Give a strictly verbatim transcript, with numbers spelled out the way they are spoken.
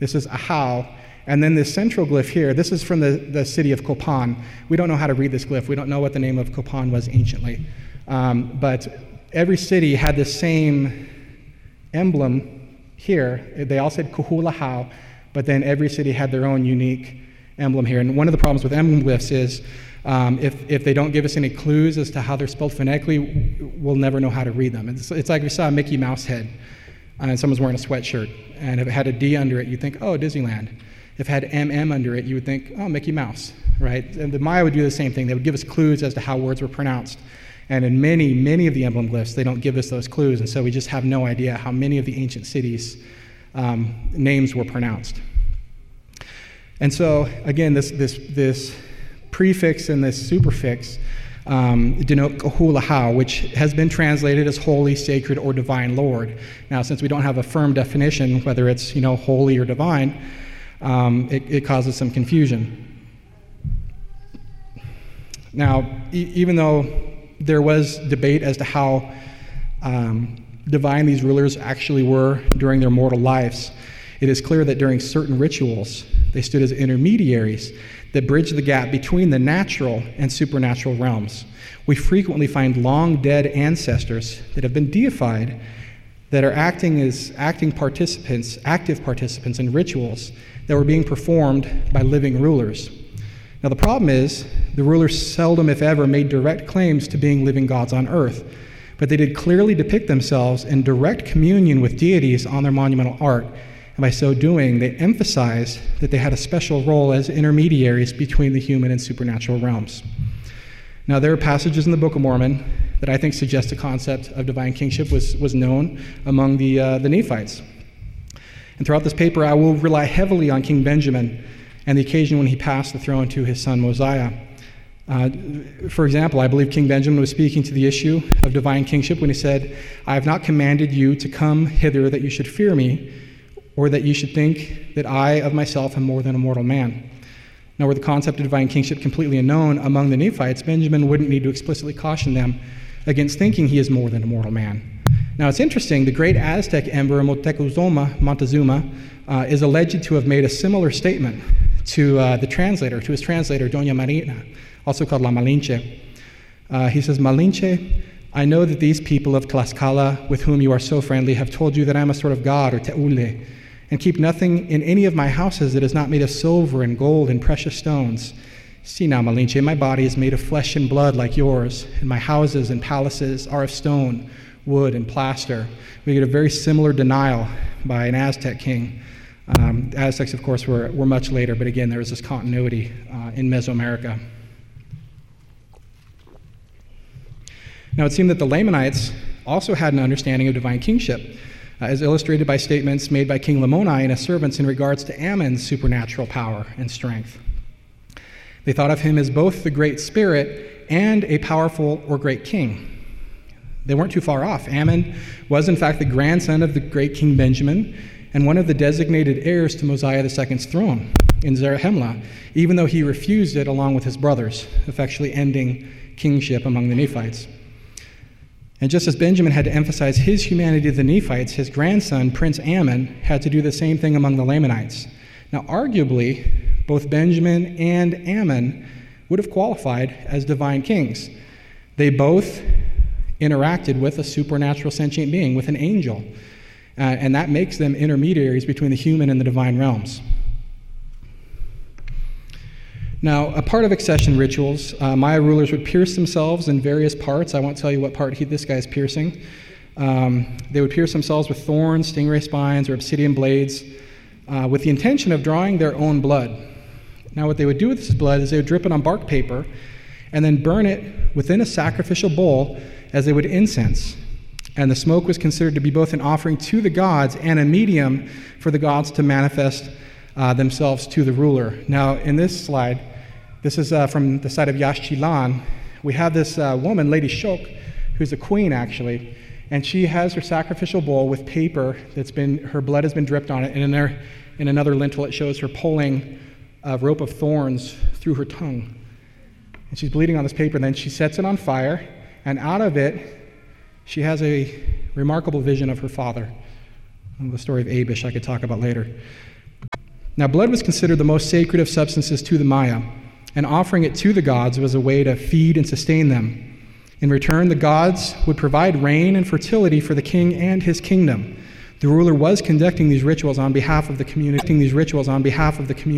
This is Ahau. And then this central glyph here, this is from the, the city of Copan. We don't know how to read this glyph. We don't know what the name of Copan was anciently. Um, but every city had the same emblem here. They all said Kuhulahau, but then every city had their own unique emblem here. And one of the problems with emblem glyphs is um, if, if they don't give us any clues as to how they're spelled phonetically, we'll never know how to read them. It's, it's like we saw a Mickey Mouse head uh, and someone's wearing a sweatshirt. And if it had a D under it, you'd think, oh, Disneyland. If it had M M under it, you would think, oh, Mickey Mouse, right? And the Maya would do the same thing. They would give us clues as to how words were pronounced. And in many, many of the emblem glyphs, they don't give us those clues, and so we just have no idea how many of the ancient cities' um, names were pronounced. And so, again, this, this, this prefix and this superfix um, denote Kuhulahau, which has been translated as holy, sacred, or divine Lord. Now, since we don't have a firm definition, whether it's, you know, holy or divine, Um, it, it causes some confusion. Now, e- even though there was debate as to how um, divine these rulers actually were during their mortal lives, it is clear that during certain rituals, they stood as intermediaries that bridged the gap between the natural and supernatural realms. We frequently find long-dead ancestors that have been deified that are acting as acting participants, active participants in rituals that were being performed by living rulers. Now the problem is, the rulers seldom, if ever, made direct claims to being living gods on earth, but they did clearly depict themselves in direct communion with deities on their monumental art, and by so doing, they emphasized that they had a special role as intermediaries between the human and supernatural realms. Now there are passages in the Book of Mormon that I think suggest the concept of divine kingship was, was known among the, uh, the Nephites. And throughout this paper, I will rely heavily on King Benjamin and the occasion when he passed the throne to his son Mosiah. Uh, for example, I believe King Benjamin was speaking to the issue of divine kingship when he said, "I have not commanded you to come hither that you should fear me, or that you should think that I of myself am more than a mortal man." Now, were the concept of divine kingship completely unknown among the Nephites, Benjamin wouldn't need to explicitly caution them against thinking he is more than a mortal man. Now, it's interesting, the great Aztec emperor Moctezuma, Montezuma uh, is alleged to have made a similar statement to uh, the translator, to his translator, Doña Marina, also called La Malinche. Uh, he says, "Malinche, I know that these people of Tlaxcala, with whom you are so friendly, have told you that I am a sort of god, or teule, and keep nothing in any of my houses that is not made of silver and gold and precious stones. See now, Malinche, my body is made of flesh and blood like yours, and my houses and palaces are of stone, wood, and plaster." We get a very similar denial by an Aztec king. Um, the Aztecs, of course, were, were much later, but again, there was this continuity uh, in Mesoamerica. Now, it seemed that the Lamanites also had an understanding of divine kingship, uh, as illustrated by statements made by King Lamoni and his servants in regards to Ammon's supernatural power and strength. They thought of him as both the Great Spirit and a powerful or great king. They weren't too far off. Ammon was, in fact, the grandson of the great King Benjamin and one of the designated heirs to Mosiah the Second's throne in Zarahemla, even though he refused it along with his brothers, effectually ending kingship among the Nephites. And just as Benjamin had to emphasize his humanity to the Nephites, his grandson, Prince Ammon, had to do the same thing among the Lamanites. Now, arguably, both Benjamin and Ammon would have qualified as divine kings. They both interacted with a supernatural sentient being, with an angel, uh, and that makes them intermediaries between the human and the divine realms. Now, a part of accession rituals, uh, Maya rulers would pierce themselves in various parts. I won't tell you what part he, this guy's piercing. Um, they would pierce themselves with thorns, stingray spines, or obsidian blades, uh, with the intention of drawing their own blood. Now, what they would do with this blood is they would drip it on bark paper and then burn it within a sacrificial bowl as they would incense. And the smoke was considered to be both an offering to the gods and a medium for the gods to manifest uh, themselves to the ruler. Now, in this slide, this is uh, from the side of Yaxchilan. We have this uh, woman, Lady Shok, who's a queen, actually, and she has her sacrificial bowl with paper that's been, her blood has been dripped on it, and in there, in another lintel, it shows her pulling a rope of thorns through her tongue. And she's bleeding on this paper, and then she sets it on fire, and out of it, she has a remarkable vision of her father. And the story of Abish I could talk about later. Now, blood was considered the most sacred of substances to the Maya, and offering it to the gods was a way to feed and sustain them. In return, the gods would provide rain and fertility for the king and his kingdom. The ruler was conducting these rituals on behalf of the community. These rituals on behalf of the community.